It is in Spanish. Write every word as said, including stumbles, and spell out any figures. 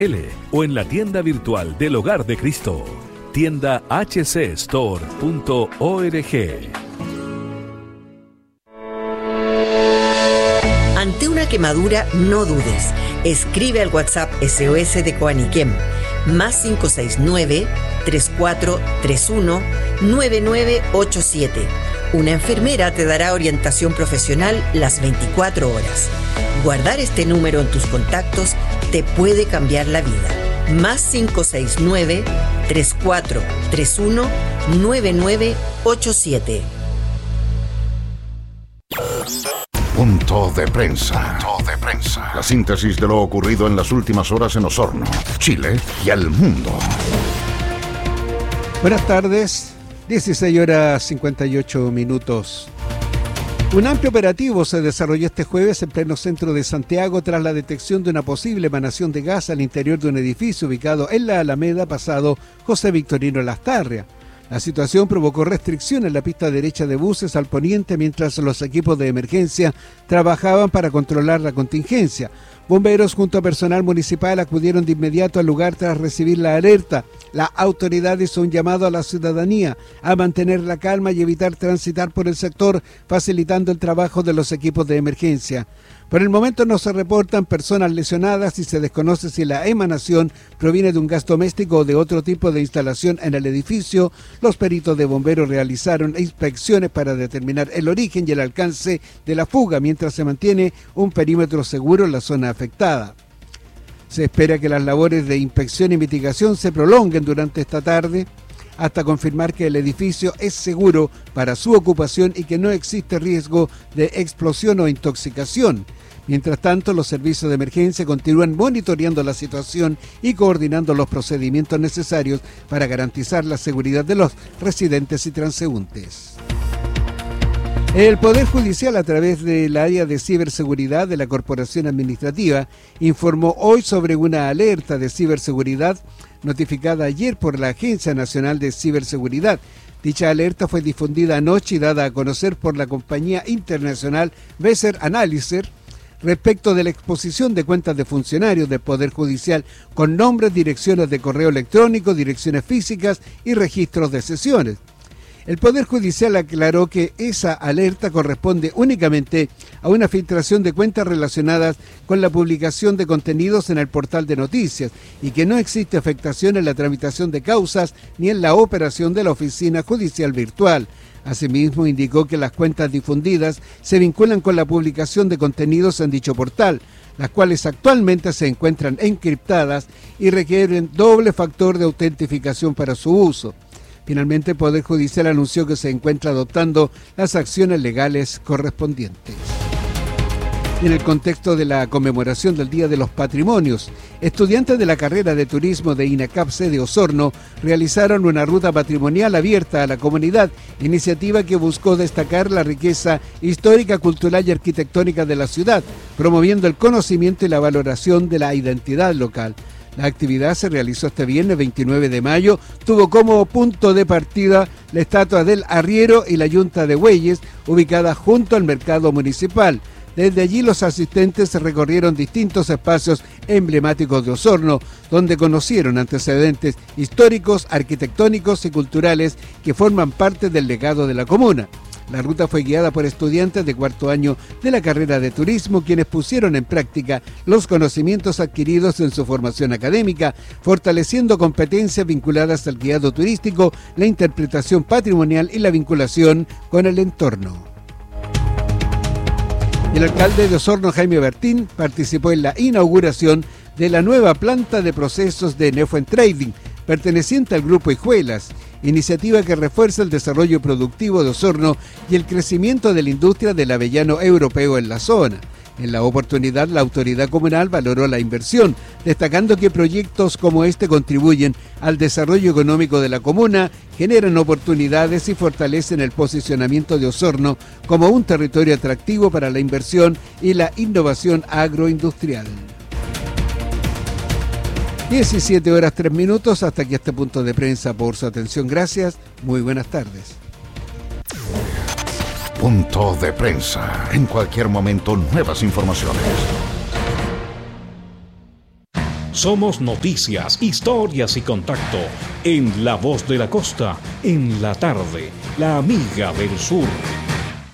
o en la tienda virtual del Hogar de Cristo. Tienda h c store punto org. Ante una quemadura, no dudes. Escribe al WhatsApp S O S de Coaniquem, más cinco seis nueve, tres cuatro tres uno, nueve nueve ocho siete. Una enfermera te dará orientación profesional las veinticuatro horas. Guardar este número en tus contactos te puede cambiar la vida. Más cinco seis nueve, tres cuatro tres uno, nueve nueve ocho siete. Punto de prensa. Punto de prensa. La síntesis de lo ocurrido en las últimas horas en Osorno, Chile y al mundo. Buenas tardes, dieciséis horas cincuenta y ocho minutos. Un amplio operativo se desarrolló este jueves en pleno centro de Santiago tras la detección de una posible emanación de gas al interior de un edificio ubicado en la Alameda Pasado José Victorino Lastarria. La situación provocó restricción en la pista derecha de buses al poniente mientras los equipos de emergencia trabajaban para controlar la contingencia. Bomberos junto a personal municipal acudieron de inmediato al lugar tras recibir la alerta. La autoridad hizo un llamado a la ciudadanía a mantener la calma y evitar transitar por el sector, facilitando el trabajo de los equipos de emergencia. Por el momento no se reportan personas lesionadas y se desconoce si la emanación proviene de un gas doméstico o de otro tipo de instalación en el edificio. Los peritos de bomberos realizaron inspecciones para determinar el origen y el alcance de la fuga, mientras se mantiene un perímetro seguro en la zona afectada. Se espera que las labores de inspección y mitigación se prolonguen durante esta tarde hasta confirmar que el edificio es seguro para su ocupación y que no existe riesgo de explosión o intoxicación. Mientras tanto, los servicios de emergencia continúan monitoreando la situación y coordinando los procedimientos necesarios para garantizar la seguridad de los residentes y transeúntes. El Poder Judicial, a través del área de ciberseguridad de la Corporación Administrativa, informó hoy sobre una alerta de ciberseguridad notificada ayer por la Agencia Nacional de Ciberseguridad. Dicha alerta fue difundida anoche y dada a conocer por la compañía internacional Besser Analyzer respecto de la exposición de cuentas de funcionarios del Poder Judicial con nombres, direcciones de correo electrónico, direcciones físicas y registros de sesiones. El Poder Judicial aclaró que esa alerta corresponde únicamente a una filtración de cuentas relacionadas con la publicación de contenidos en el portal de noticias y que no existe afectación en la tramitación de causas ni en la operación de la oficina judicial virtual. Asimismo, indicó que las cuentas difundidas se vinculan con la publicación de contenidos en dicho portal, las cuales actualmente se encuentran encriptadas y requieren doble factor de autentificación para su uso. Finalmente, el Poder Judicial anunció que se encuentra adoptando las acciones legales correspondientes. En el contexto de la conmemoración del Día de los Patrimonios, estudiantes de la carrera de turismo de INACAP sede Osorno realizaron una ruta patrimonial abierta a la comunidad, iniciativa que buscó destacar la riqueza histórica, cultural y arquitectónica de la ciudad, promoviendo el conocimiento y la valoración de la identidad local. La actividad se realizó este viernes veintinueve de mayo, tuvo como punto de partida la estatua del arriero y la yunta de bueyes, ubicada junto al mercado municipal. Desde allí los asistentes recorrieron distintos espacios emblemáticos de Osorno, donde conocieron antecedentes históricos, arquitectónicos y culturales que forman parte del legado de la comuna. La ruta fue guiada por estudiantes de cuarto año de la carrera de turismo, quienes pusieron en práctica los conocimientos adquiridos en su formación académica, fortaleciendo competencias vinculadas al guiado turístico, la interpretación patrimonial y la vinculación con el entorno. El alcalde de Osorno, Jaime Bertín, participó en la inauguración de la nueva planta de procesos de Neofen Trading, perteneciente al Grupo Hijuelas, iniciativa que refuerza el desarrollo productivo de Osorno y el crecimiento de la industria del avellano europeo en la zona. En la oportunidad, la autoridad comunal valoró la inversión, destacando que proyectos como este contribuyen al desarrollo económico de la comuna, generan oportunidades y fortalecen el posicionamiento de Osorno como un territorio atractivo para la inversión y la innovación agroindustrial. diecisiete horas tres minutos, hasta aquí este punto de prensa. Por su atención, gracias, muy buenas tardes. Punto de prensa. En cualquier momento, nuevas informaciones. Somos noticias, historias y contacto en La Voz de la Costa, en la tarde, la amiga del sur.